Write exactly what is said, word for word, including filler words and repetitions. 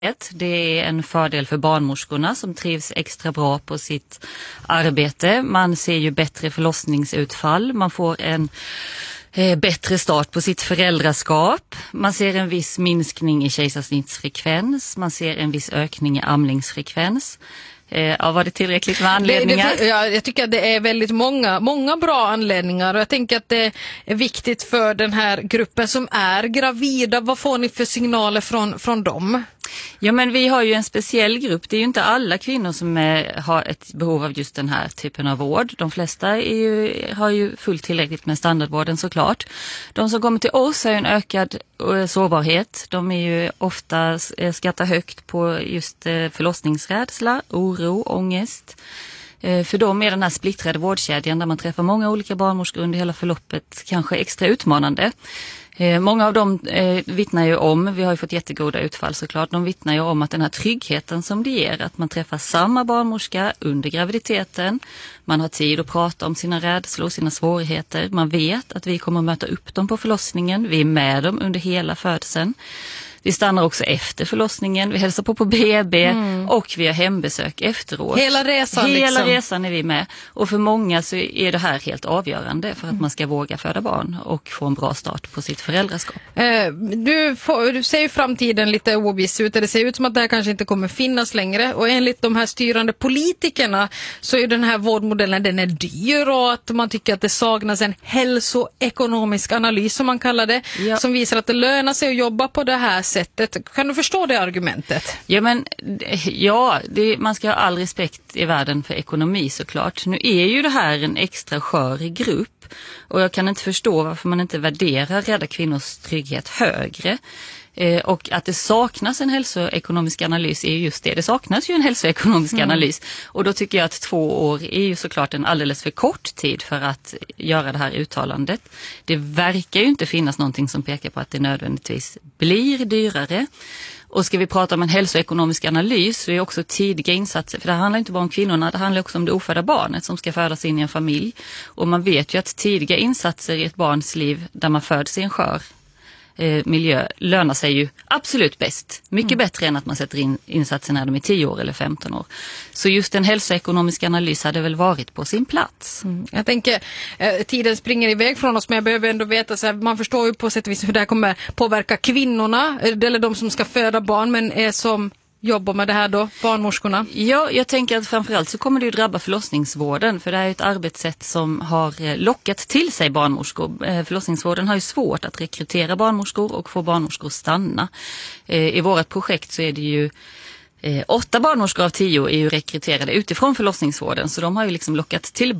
Det är en fördel för barnmorskorna som trivs extra bra på sitt arbete. Man ser ju bättre förlossningsutfall. Man får en eh, bättre start på sitt föräldraskap. Man ser en viss minskning i kejsarsnittsfrekvens. Man ser en viss ökning i amningsfrekvens. Ja, var det tillräckligt med anledningar? Det, det, ja, jag tycker att det är väldigt många, många bra anledningar, och jag tänker att det är viktigt för den här gruppen som är gravida. Vad får ni för signaler från, från dem? Ja, men vi har ju en speciell grupp. Det är ju inte alla kvinnor som är, har ett behov av just den här typen av vård. De flesta är ju, har ju fullt tillräckligt med standardvården såklart. De som kommer till oss har en ökad sårbarhet. De är ju ofta skattar högt på just förlossningsrädsla, oro, ångest. För dem är den här splittrade vårdkedjan där man träffar många olika barnmorskor under hela förloppet kanske extra utmanande. Många av dem eh, vittnar ju om, vi har ju fått jättegoda utfall såklart, de vittnar ju om att den här tryggheten som det ger, att man träffar samma barnmorska under graviditeten, man har tid att prata om sina rädslor, sina svårigheter, man vet att vi kommer att möta upp dem på förlossningen, vi är med dem under hela födseln. Vi stannar också efter förlossningen, vi hälsar på på B B mm. och vi har hembesök efteråt. Hela resan Hela liksom. resan är vi med. Och för många så är det här helt avgörande för att man ska våga föda barn och få en bra start på sitt föräldraskap. Eh, du, får, du ser ju framtiden lite oviss ut. Det ser ut som att det här kanske inte kommer finnas längre. Och enligt de här styrande politikerna så är den här vårdmodellen, den är dyr, och att man tycker att det saknas en hälsoekonomisk analys som man kallar det. Ja. Som visar att det lönar sig att jobba på det här sättet. Kan du förstå det argumentet? Ja, men ja, det, man ska ha all respekt i världen för ekonomi såklart. Nu är ju det här en extra skör grupp, och jag kan inte förstå varför man inte värderar rädda kvinnors trygghet högre. Eh, och att det saknas en hälsoekonomisk analys är ju just det. Det saknas ju en hälsoekonomisk mm. analys. Och då tycker jag att två år är ju såklart en alldeles för kort tid för att göra det här uttalandet. Det verkar ju inte finnas någonting som pekar på att det nödvändigtvis blir dyrare. Och ska vi prata om en hälsoekonomisk analys så är också tidiga insatser, för det handlar inte bara om kvinnorna, det handlar också om det ofödda barnet som ska födas in i en familj. Och man vet ju att tidiga insatser i ett barns liv där man föds i en skör eh, miljö lönar sig ju absolut bäst. Mycket mm. bättre än att man sätter in insatser när de är tio år eller femton år. Så just en hälsoekonomisk analys hade väl varit på sin plats. Mm. Jag tänker, eh, tiden springer iväg från oss, men jag behöver ändå veta, så här, man förstår ju på sätt och vis hur det här kommer påverka kvinnorna, eller de som ska föda barn, men är som jobbar med det här då, barnmorskorna? Ja, jag tänker att framförallt så kommer det ju drabba förlossningsvården, för det är ett arbetssätt som har lockat till sig barnmorskor. Förlossningsvården har ju svårt att rekrytera barnmorskor och få barnmorskor att stanna. I vårt projekt så är det ju Eh, åtta barnmorskor av tio är ju rekryterade utifrån förlossningsvården, så de har ju liksom lockat till